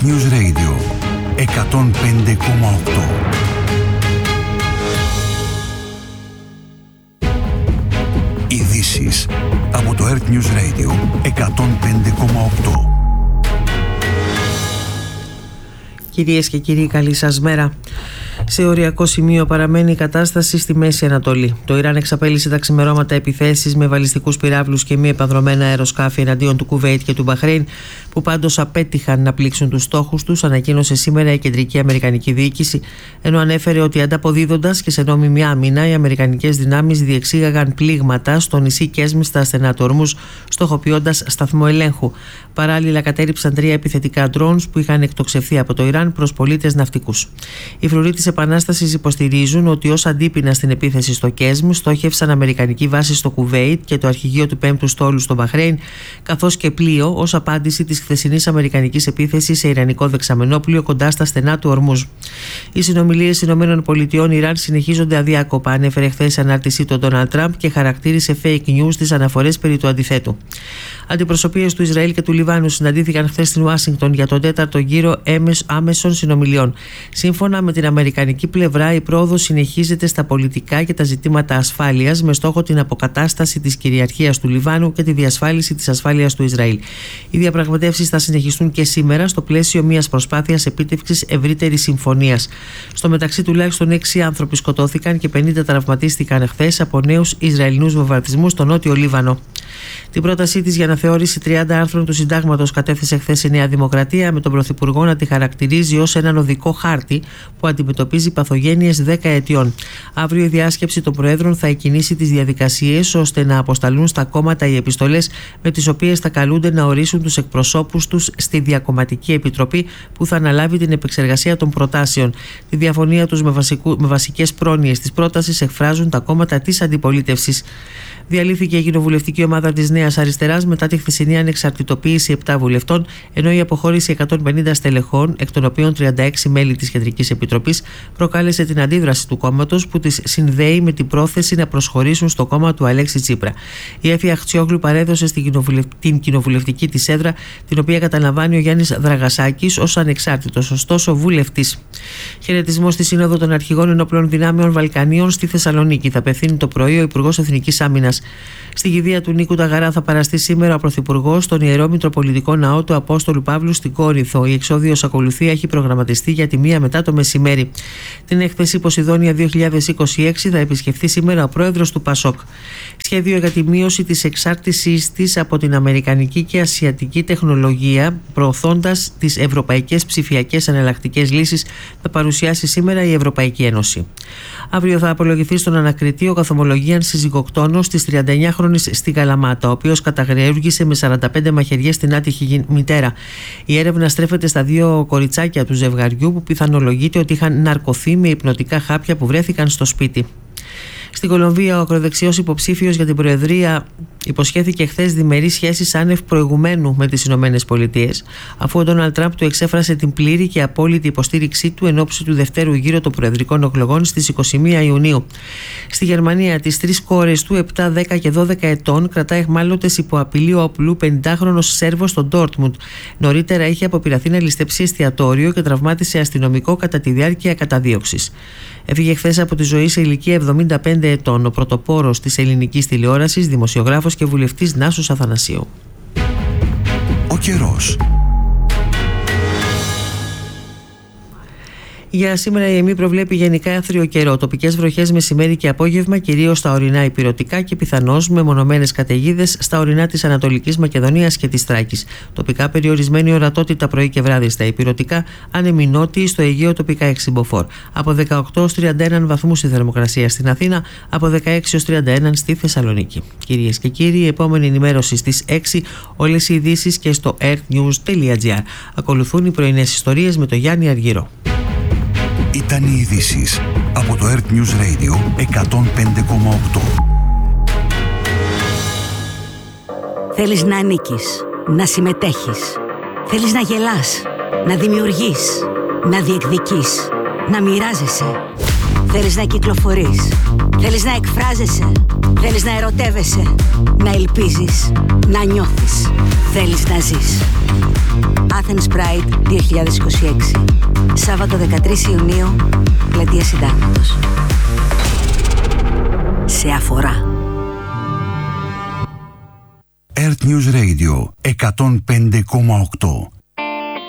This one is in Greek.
Earth News Radio 105,8. Ειδήσεις από το Earth News Radio 105,8. Κυρίες και κύριοι, καλή σας μέρα. Σε οριακό σημείο παραμένει η κατάσταση στη Μέση Ανατολή. Το Ιράν εξαπέλυσε τα ξημερώματα επιθέσεις με βαλιστικούς πυράβλους και μη επανδρωμένα αεροσκάφη εναντίον του Κουβέιτ και του Μπαχρέιν, που πάντως απέτυχαν να πλήξουν τους στόχους τους, ανακοίνωσε σήμερα η κεντρική αμερικανική διοίκηση, ενώ ανέφερε ότι ανταποδίδοντας και σε νόμιμη άμυνα, οι αμερικανικές δυνάμεις διεξήγαγαν πλήγματα στο νησί Κέσμ στα στενά του Ορμούζ, στοχοποιώντας σταθμό ελέγχου. Παράλληλα, κατέρριψαν 3 επιθετικά drones που είχαν εκτοξευθεί από το Ιράν προς πολίτες ναυτικούς. Οι φρουροί της Επανάστασης υποστηρίζουν ότι ως αντίπεινα στην επίθεση στο Κέσμ στόχευσαν αμερικανική βάση στο Κουβέιτ και το αρχηγείο του 5ου στόλου στο Μπαχρέιν, καθώς και πλοίο ως απάντηση της χθεσινής αμερικανικής επίθεσης σε ιρανικό δεξαμενόπλοιο κοντά στα στενά του Ορμούζ. Οι συνομιλίες ΗΠΑ-Ιράν συνεχίζονται αδιάκοπα, ανέφερε χθες σε ανάρτησή του Ντόναλντ Τραμπ και χαρακτήρισε fake news τις αναφορές περί του αντιθέτου. Αντιπροσωπείες του Ισραήλ και του Λιβάνου συναντήθηκαν χθες στην Ουάσιγκτον για τον 4ο γύρο άμεσων συνομιλιών. Σύμφωνα με την αμερικανική πλευρά, η πρόοδος συνεχίζεται στα πολιτικά και τα ζητήματα ασφάλειας, με στόχο την αποκατάσταση της κυριαρχίας του Λιβάνου και τη διασφάλιση της ασφάλειας του Ισραήλ. Οι διαπραγματεύσεις θα συνεχιστούν και σήμερα στο πλαίσιο μιας προσπάθειας επίτευξης ευρύτερης συμφωνίας. Στο μεταξύ, τουλάχιστον 6 άνθρωποι σκοτώθηκαν και 50 τραυματίστηκαν χθες από νέους Ισραηλινούς βομβαρδισμούς στο νότιο Λίβανο. Την πρότασή της για αναθεώρηση 30 άρθρων του Συντάγματος κατέθεσε χθες η Νέα Δημοκρατία, με τον Πρωθυπουργό να τη χαρακτηρίζει ως έναν οδικό χάρτη που αντιμετωπίζει παθογένειες 10 ετιών. Αύριο η διάσκεψη των Προέδρων θα εκκινήσει τις διαδικασίες ώστε να αποσταλούν στα κόμματα οι επιστολές με τις οποίες θα καλούνται να ορίσουν τους εκπροσώπους τους στη Διακομματική Επιτροπή που θα αναλάβει την επεξεργασία των προτάσεων. Τη διαφωνία τους με βασικές πρόνοιες της πρότασης εκφράζουν τα κόμματα της αντιπολίτευσης. Διαλύθηκε η κοινοβουλευτική ομάδα της Νέας Αριστεράς μετά τη χθεσινή ανεξαρτητοποίηση 7 βουλευτών, ενώ η αποχώρηση 150 στελεχών, εκ των οποίων 36 μέλη της Κεντρικής Επιτροπής, προκάλεσε την αντίδραση του κόμματος, που τις συνδέει με την πρόθεση να προσχωρήσουν στο κόμμα του Αλέξη Τσίπρα. Η Έφη Αχτσιόγλου παρέδωσε την κοινοβουλευτική της έδρα, την οποία καταλαμβάνει ο Γιάννης Δραγασάκης ως ανεξάρτητος, ωστόσο βουλευτής. Χαιρετισμό στη Σύνοδο των Αρχηγών Ενόπλων Δυνάμεων Βαλκανίων στη Θεσσαλονίκη θα απευθύνει το πρωί ο Υπουργός Εθνικής Άμυνας. Στη κηδεία του Νίκου Ταγαρά θα παραστεί σήμερα ο Πρωθυπουργός στον Ιερό Μητροπολιτικό Ναό του Απόστολου Παύλου στην Κόρινθο. Η εξόδιος ακολουθία έχει προγραμματιστεί για τη 1 μετά το μεσημέρι. Την έκθεση Ποσειδόνια 2026 θα επισκεφθεί σήμερα ο πρόεδρος του ΠΑΣΟΚ. Σχέδιο για τη μείωση της εξάρτησής της από την αμερικανική και ασιατική τεχνολογία, προωθώντας τις ευρωπαϊκές ψηφιακές εναλλακτικές λύσεις, θα παρουσιάσει σήμερα η Ευρωπαϊκή Ένωση. Αύριο θα απολογηθεί στον ανακριτή ο καθομολογίαν συζυγοκτόνος της 39χρονης στη Καλαμάτα, ο οποίος καταγριέργησε με 45 μαχαιριές την άτυχη μητέρα. Η έρευνα στρέφεται στα 2 κοριτσάκια του ζευγαριού, που πιθανολογείται ότι είχαν ναρκωθεί με υπνοτικά χάπια που βρέθηκαν στο σπίτι. Στην Κολομβία, ο ακροδεξιός υποψήφιος για την Προεδρία υποσχέθηκε χθες διμερείς σχέσεις άνευ προηγουμένου με τις ΗΠΑ, αφού ο Ντόναλντ Τραμπ του εξέφρασε την πλήρη και απόλυτη υποστήριξή του εν ώψη του δεύτερου γύρου των προεδρικών εκλογών στις 21 Ιουνίου. Στη Γερμανία, τις 3 κόρες του, 7, 10 και 12 ετών, κρατά αιχμάλωτες υπό απειλή όπλου 50χρονος Σέρβος στο Ντόρτμουντ. Νωρίτερα είχε αποπειραθεί να ληστέψει εστιατόριο και τραυμάτισε αστυνομικό κατά τη διάρκεια καταδίωξης. Έφυγε χθες από τη ζωή σε ηλικία 75 ετών ο πρωτοπόρος της ελληνικής τηλεόρασης, δημοσιογράφος και βουλευτής Νάσος Αθανασίου. Ο καιρός. Για σήμερα η ΕΜΗ προβλέπει γενικά άθριο καιρό. Τοπικές βροχές μεσημέρι και απόγευμα, κυρίως στα ορεινά ηπειρωτικά και πιθανώς μεμονωμένες καταιγίδες στα ορεινά της Ανατολικής Μακεδονίας και της Θράκης. Τοπικά περιορισμένη ορατότητα πρωί και βράδυ στα ηπειρωτικά, άνεμοι νότιοι, στο Αιγαίο τοπικά 6 μποφόρ. Από 18 ως 31 βαθμούς η θερμοκρασία στην Αθήνα, από 16 ως 31 στη Θεσσαλονίκη. Κυρίες και κύριοι, η επόμενη ενημέρωση στις 6, όλες οι ειδήσεις και στο earthnews.gr. Ακολουθούν οι πρωινές ιστορίες με τον Γιάννη Αργυρό. Ήταν οι ειδήσεις από το Earth News Radio 105,8. Θέλεις να ανήκεις, να συμμετέχεις. Θέλεις να γελάς, να δημιουργείς, να διεκδικείς, να μοιράζεσαι. Θέλεις να κυκλοφορείς, θέλεις να εκφράζεσαι. Θέλεις να ερωτεύεσαι, να ελπίζεις, να νιώθεις. Θέλεις να ζεις. Athens Pride 2026. Σάββατο 13 Ιουνίου, Πλατεία Συντάγματος. Σε αφορά. Earth News Radio 105,8.